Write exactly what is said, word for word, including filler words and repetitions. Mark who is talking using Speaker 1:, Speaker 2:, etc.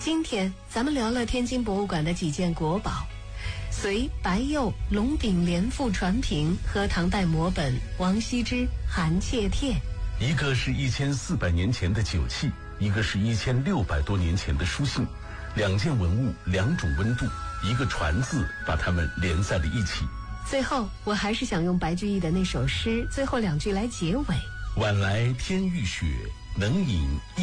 Speaker 1: 今天咱们聊了天津博物馆的几件国宝，隋白釉龙鼎连覆传瓶和唐代摹本王羲之《韩妾帖》。
Speaker 2: 一个是一千四百年前的酒器，一个是一千六百多年前的书信，两件文物，两种温度，一个传字把它们连在了一起。
Speaker 1: 最后我还是想用白居易的那首诗最后两句来结尾：
Speaker 2: 晚来天欲雪，能饮